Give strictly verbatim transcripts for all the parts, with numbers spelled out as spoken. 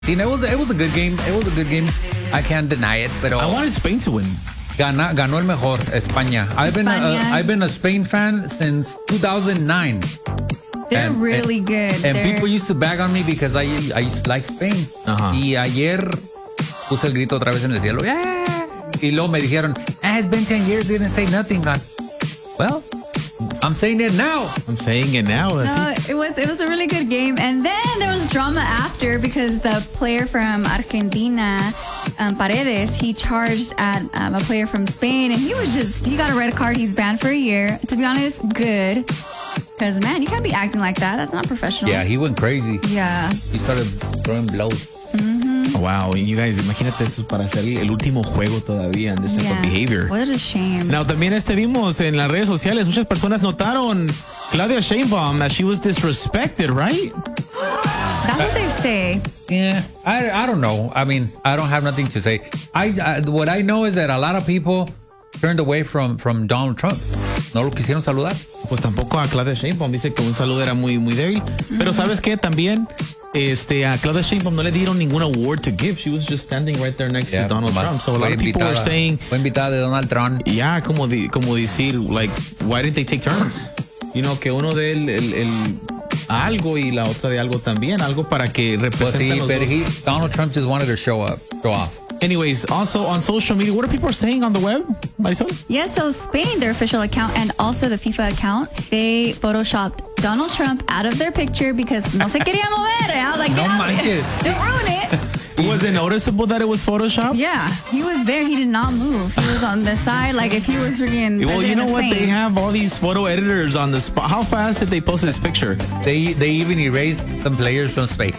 It was, it was a good game. It was a good game. I can't deny it. Pero I wanted Spain to win. Gana, ganó el mejor, España. I've been a, I've been a Spain fan since two thousand nine. They're and, really and, good. And They're... people used to bag on me because I, I used to like Spain. Uh-huh. Y ayer puse el grito otra vez en el cielo. Yeah. Y luego me dijeron, ah, it's been ten years, they didn't say nothing. God. Well, I'm saying it now. I'm saying it now. No, it was it was a really good game. And then there was drama after because the player from Argentina, um, Paredes, he charged at um, a player from Spain, and he was just, he got a red card. He's banned for a year. To be honest, good. Because, man, you can't be acting like that. That's not professional. Yeah, he went crazy. Yeah. He started throwing blows. Mm-hmm. Wow, you guys, imagínate eso para hacer el último juego todavía en this type yeah. of behavior. What a shame. Now, también este vimos en las redes sociales, muchas personas notaron Claudia Sheinbaum that she was disrespected, right? That's what they say. Yeah, I, I don't know. I mean, I don't have nothing to say. I, I what I know is that a lot of people turned away from, from Donald Trump. No lo quisieron saludar. Pues tampoco a Claudia Sheinbaum. Dice que un saludo era muy, muy débil. Mm-hmm. Pero ¿sabes qué? También este, a Claudia Sheinbaum no le dieron ningún award to give. She was just standing right there next yeah, to Donald Trump. So a lot of people were saying... Fue invitada de Donald Trump. Yeah, como, di, como decir, like, why didn't they take turns? You know, que uno de el, el, el algo y la otra de algo también. Algo para que representen well, sí, los he, dos. Donald Trump just wanted to show up, show off. Anyways, also on social media, what are people saying on the web, Marisol? Yeah, so Spain, their official account, and also the FIFA account, they photoshopped Donald Trump out of their picture because no se quería mover. I was like, no manches. Don't ruin it. Was it noticeable that it was Photoshop? Yeah, he was there. He did not move. He was on the side, like if he was freaking. Well, you know what? Spain. They have all these photo editors on the spot. How fast did they post this picture? They they even erased some players from Spain.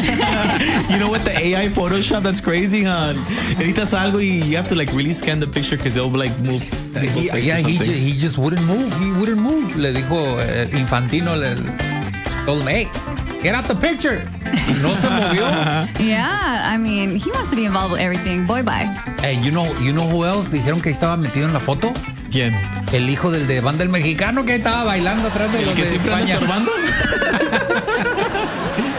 You know what? The A I Photoshop, that's crazy, huh? Editas algo y you have to like really scan the picture because they'll like move. Uh, he, yeah, he just, he just wouldn't move. He wouldn't move. Le dijo uh, Infantino, le told him, hey, get out the picture. No se movió. Yeah, I mean, he wants to be involved with everything. Boy, bye. Hey, you know, you know who else dijeron que estaba metido en la foto? ¿Quién? El hijo del de banda del mexicano que estaba bailando atrás de los que de siempre España. anda estorbando.